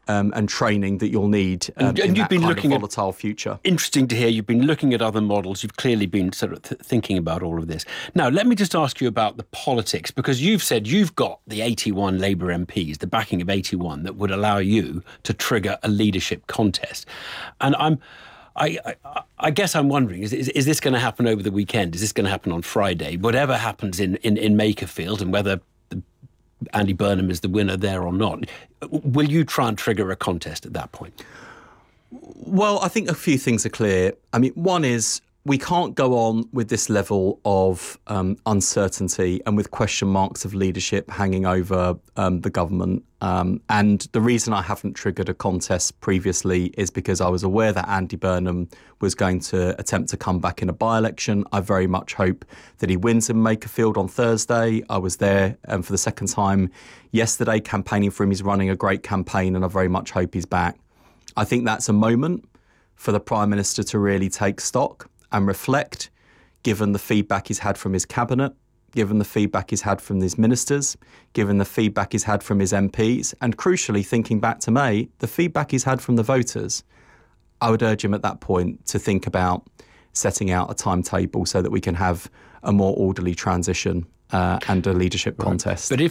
and training that you'll need in that kind of volatile future. Interesting to hear. You've been looking at other models. You've clearly been sort of thinking about all of this. Now, let me just ask you about the politics, because you've said you've got the 81 Labour MPs, the backing of 81, that would allow you to trigger a leadership contest. And I guess I'm wondering, is this going to happen over the weekend? Is this going to happen on Friday? Whatever happens in Makerfield, and whether Andy Burnham is the winner there or not, will you try and trigger a contest at that point? Well, I think a few things are clear. I mean, one is we can't go on with this level of uncertainty and with question marks of leadership hanging over the government. And the reason I haven't triggered a contest previously is because I was aware that Andy Burnham was going to attempt to come back in a by-election. I very much hope that he wins in Makerfield on Thursday. I was there for the second time yesterday campaigning for him. He's running a great campaign, and I very much hope he's back. I think that's a moment for the Prime Minister to really take stock and reflect, given the feedback he's had from his cabinet, given the feedback he's had from his ministers, given the feedback he's had from his MPs, and crucially, thinking back to May, the feedback he's had from the voters. I would urge him at that point to think about setting out a timetable so that we can have a more orderly transition and a leadership contest. But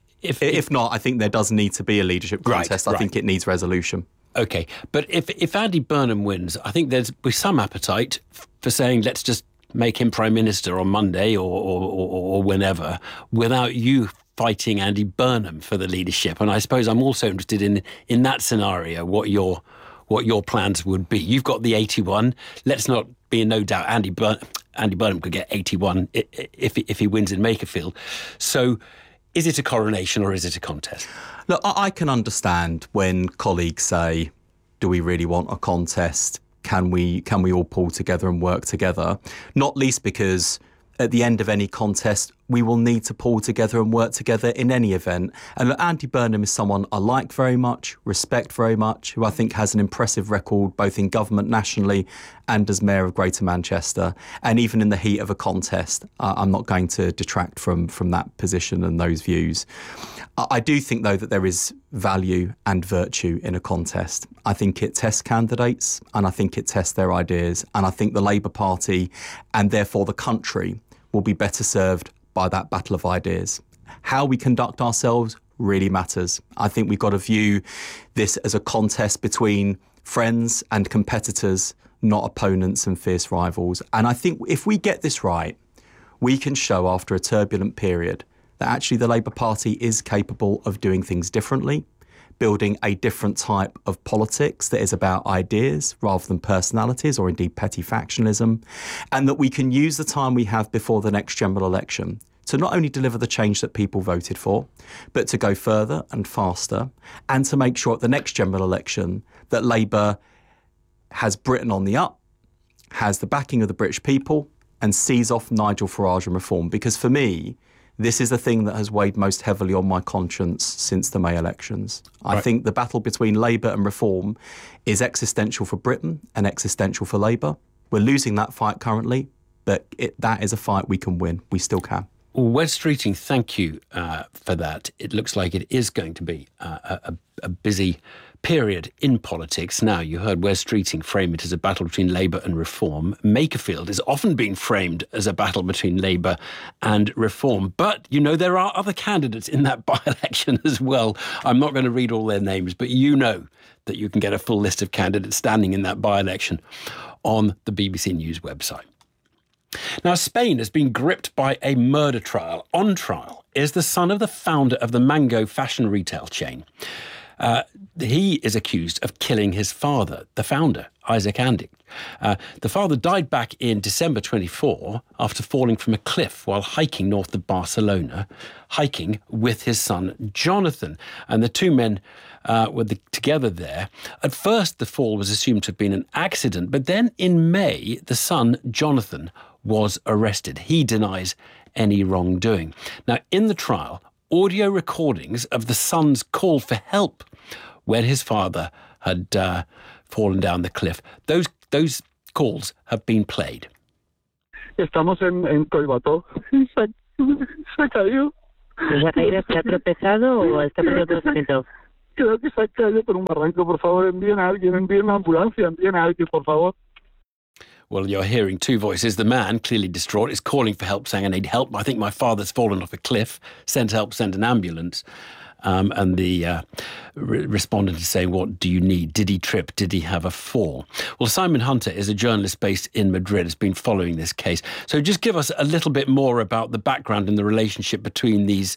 if not, I think there does need to be a leadership contest. I think it needs resolution. OK, but if Andy Burnham wins, I think there's some appetite for saying, let's just make him Prime Minister on Monday or whenever, without you fighting Andy Burnham for the leadership. And I suppose I'm also interested in that scenario, what your plans would be. You've got the 81. Let's not be in no doubt Andy Burnham could get 81 if he wins in Makerfield. So is it a coronation or is it a contest? Look, I can understand when colleagues say, do we really want a contest? Can we all pull together and work together? Not least because at the end of any contest, we will need to pull together and work together in any event. And look, Andy Burnham is someone I like very much, respect very much, who I think has an impressive record both in government nationally and as Mayor of Greater Manchester. And even in the heat of a contest, I'm not going to detract from that position and those views. I do think, though, that there is value and virtue in a contest. I think it tests candidates and I think it tests their ideas. And I think the Labour Party and therefore the country will be better served by that battle of ideas. How we conduct ourselves really matters. I think we've got to view this as a contest between friends and competitors, not opponents and fierce rivals. And I think if we get this right, we can show after a turbulent period that actually the Labour Party is capable of doing things differently, building a different type of politics that is about ideas rather than personalities or indeed petty factionalism, and that we can use the time we have before the next general election to not only deliver the change that people voted for, but to go further and faster, and to make sure at the next general election that Labour has Britain on the up, has the backing of the British people, and sees off Nigel Farage and reform. Because for me, this is the thing that has weighed most heavily on my conscience since the May elections. Right. I think the battle between Labour and Reform is existential for Britain and existential for Labour. We're losing that fight currently, but that is a fight we can win. We still can. Wes Streeting, thank you for that. It looks like it is going to be a busy period in politics. Now, you heard Wes Streeting frame it as a battle between Labour and Reform. Makerfield is often being framed as a battle between Labour and Reform. But, you know, there are other candidates in that by-election as well. I'm not going to read all their names, but you know that you can get a full list of candidates standing in that by-election on the BBC News website. Now, Spain has been gripped by a murder trial. On trial is the son of the founder of the Mango fashion retail chain. He is accused of killing his father, the founder, Isaac Andic. The father died back in December 24 after falling from a cliff while hiking north of Barcelona, hiking with his son, Jonathan. And the two men were together there. At first, the fall was assumed to have been an accident, but then in May, the son, Jonathan, was arrested. He denies any wrongdoing. Now, in the trial, audio recordings of the son's call for help when his father had fallen down the cliff. Those calls have been played. Estamos en Colbató. Se cayó. ¿Se ha caído? ¿Se ha tropezado o está perdiendo tratamiento? creo que se ha caído por un barranco. Por favor, envíen a alguien, envíen una ambulancia, envíen a alguien, por favor. Well, you're hearing two voices. The man, clearly distraught, is calling for help, saying, I need help. I think my father's fallen off a cliff. Send help, send an ambulance. And the respondent is saying, what do you need? Did he trip? Did he have a fall? Well, Simon Hunter is a journalist based in Madrid, has been following this case. So just give us a little bit more about the background and the relationship between these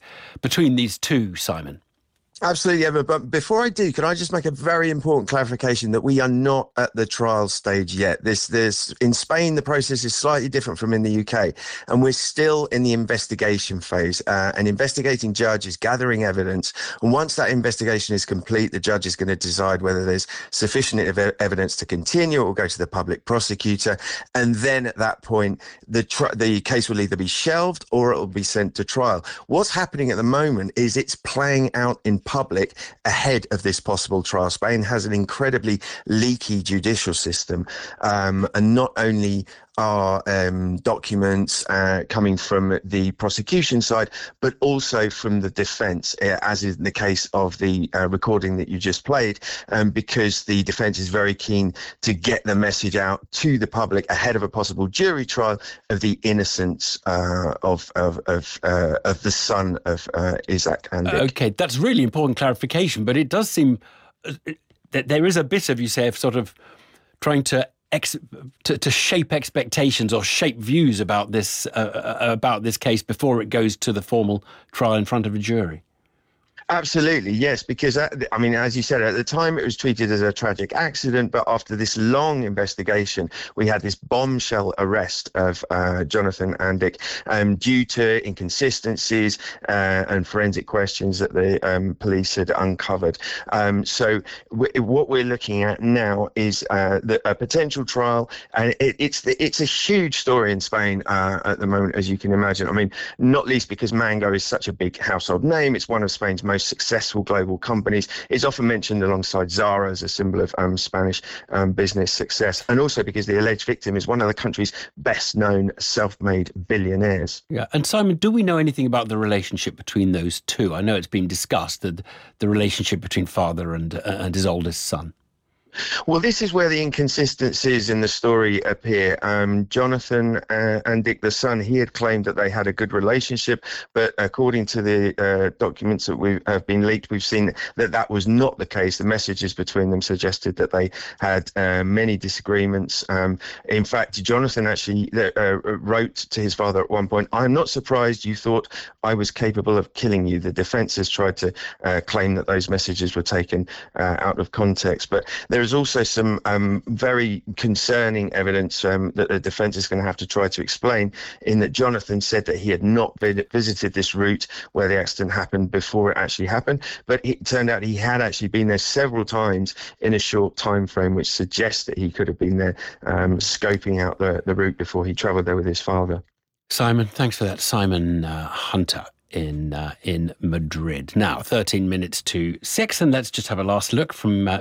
two, Simon. Absolutely, Emma. But before I do, can I just make a very important clarification that we are not at the trial stage yet. This in Spain, the process is slightly different from in the UK, and we're still in the investigation phase. An investigating judge is gathering evidence, and once that investigation is complete, the judge is going to decide whether there's sufficient evidence to continue or go to the public prosecutor, and then at that point, the case will either be shelved or it will be sent to trial. What's happening at the moment is it's playing out in public ahead of this possible trial. Spain has an incredibly leaky judicial system, and not only are documents coming from the prosecution side, but also from the defence, as in the case of the recording that you just played, because the defence is very keen to get the message out to the public ahead of a possible jury trial of the innocence of the son of Isaac Andic. Okay, that's really important clarification, but it does seem that there is a bit of, you say, of sort of trying to shape expectations or shape views about this case before it goes to the formal trial in front of a jury. Absolutely, yes, because, I mean, as you said, at the time it was treated as a tragic accident, but after this long investigation, we had this bombshell arrest of Jonathan Andic due to inconsistencies and forensic questions that the police had uncovered. So what we're looking at now is a potential trial, and it's a huge story in Spain at the moment, as you can imagine. I mean, not least because Mango is such a big household name. It's one of Spain's most successful global companies. It's often mentioned alongside Zara as a symbol of Spanish business success, and also because the alleged victim is one of the country's best known self-made billionaires. Yeah, and Simon, do we know anything about the relationship between those two? I know it's been discussed, that the relationship between father and his oldest son. Well, this is where the inconsistencies in the story appear. Jonathan Andic, the son, he had claimed that they had a good relationship, but according to the documents that have been leaked, we've seen that was not the case. The messages between them suggested that they had many disagreements. In fact, Jonathan actually wrote to his father at one point, "I'm not surprised you thought I was capable of killing you." The defence has tried to claim that those messages were taken out of context, but there is also some very concerning evidence that the defence is going to have to try to explain, in that Jonathan said that he had not visited this route where the accident happened before it actually happened, but it turned out he had actually been there several times in a short time frame, which suggests that he could have been there scoping out the route before he travelled there with his father. Simon, thanks for that. Simon Hunter in Madrid. Now, 13 minutes to 6, and let's just have a last look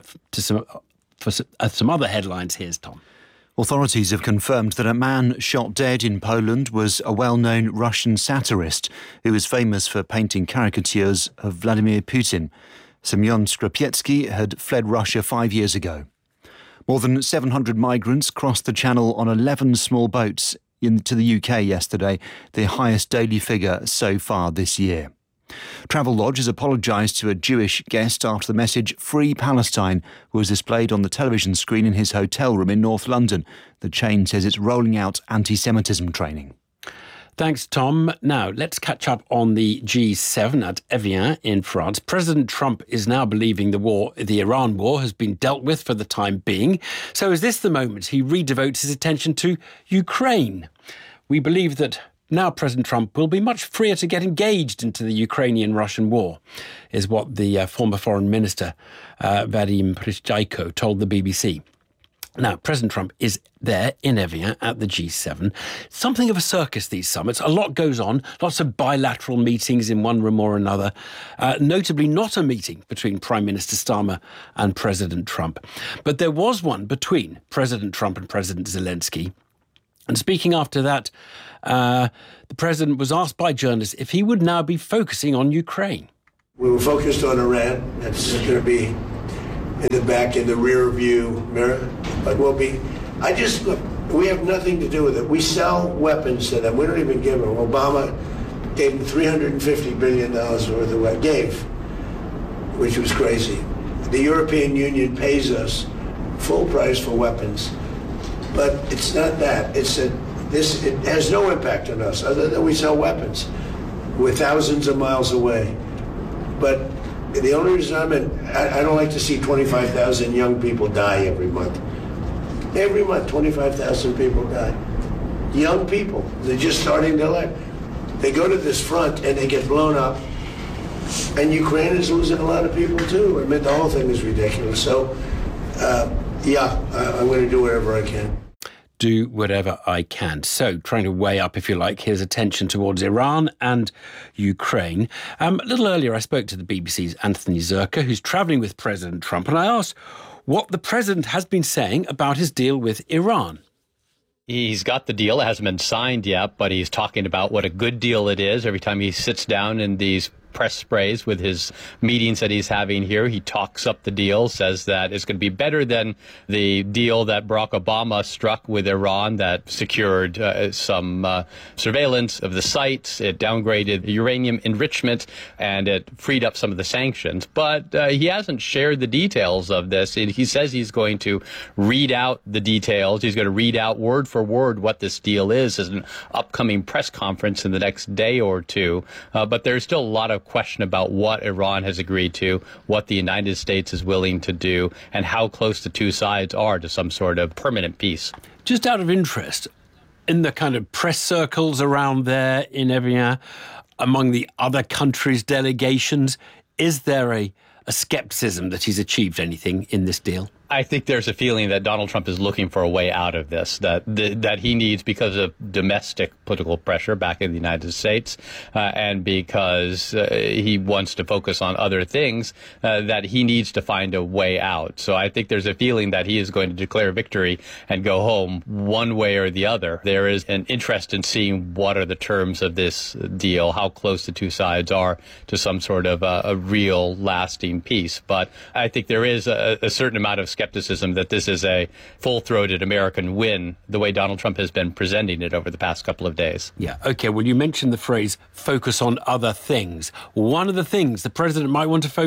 at some other headlines. Here's Tom. Authorities have confirmed that a man shot dead in Poland was a well-known Russian satirist who was famous for painting caricatures of Vladimir Putin. Semyon Skrzepetsky had fled Russia 5 years ago. More than 700 migrants crossed the channel on 11 small boats into the UK yesterday, the highest daily figure so far this year. Travelodge has apologised to a Jewish guest after the message "Free Palestine" was displayed on the television screen in his hotel room in North London. The chain says it's rolling out anti-Semitism training. Thanks, Tom. Now, let's catch up on the G7 at Evian in France. President Trump is now believing the Iran war has been dealt with for the time being. So is this the moment he redevotes his attention to Ukraine? We believe that now President Trump will be much freer to get engaged into the Ukrainian-Russian war, is what the former foreign minister, Vadim Prystaiko, told the BBC. Now, President Trump is there in Evian at the G7. Something of a circus, these summits. A lot goes on, lots of bilateral meetings in one room or another, notably not a meeting between Prime Minister Starmer and President Trump. But there was one between President Trump and President Zelensky. And speaking after that, the president was asked by journalists if he would now be focusing on Ukraine. We were focused on Iran. That's going to be in the back, in the rear view mirror. But look, we have nothing to do with it. We sell weapons to them. We don't even give them. Obama gave them $350 billion worth of weapons. Which was crazy. The European Union pays us full price for weapons. But it's not that. It's that it has no impact on us other than we sell weapons. We're thousands of miles away. But the only reason I don't like to see 25,000 young people die every month. Every month, 25,000 people die. Young people, they're just starting their life. They go to this front and they get blown up. And Ukraine is losing a lot of people too. I mean, the whole thing is ridiculous. So, I'm going to do whatever I can. Do whatever I can. So, trying to weigh up, if you like, his attention towards Iran and Ukraine. A little earlier, I spoke to the BBC's Anthony Zerka, who's travelling with President Trump, and I asked what the president has been saying about his deal with Iran. He's got the deal. It hasn't been signed yet, but he's talking about what a good deal it is. Every time he sits down in these press sprays with his meetings that he's having here, he talks up the deal, says that it's going to be better than the deal that Barack Obama struck with Iran that secured some surveillance of the sites. It downgraded uranium enrichment and it freed up some of the sanctions. But he hasn't shared the details of this. He says he's going to read out the details. He's going to read out word for word what this deal is as an upcoming press conference in the next day or two. But there's still a lot of question about what Iran has agreed to, what the United States is willing to do, and how close the two sides are to some sort of permanent peace. Just out of interest, in the kind of press circles around there in Evian, among the other countries' delegations, is there a skepticism that he's achieved anything in this deal? I think there's a feeling that Donald Trump is looking for a way out of this, that he needs, because of domestic political pressure back in the United States, and because he wants to focus on other things, that he needs to find a way out. So I think there's a feeling that he is going to declare victory and go home one way or the other. There is an interest in seeing what are the terms of this deal, how close the two sides are to some sort of a real lasting peace. But I think there is a certain amount of skepticism that this is a full-throated American win, the way Donald Trump has been presenting it over the past couple of days. Yeah, OK, well, you mentioned the phrase focus on other things. One of the things the president might want to focus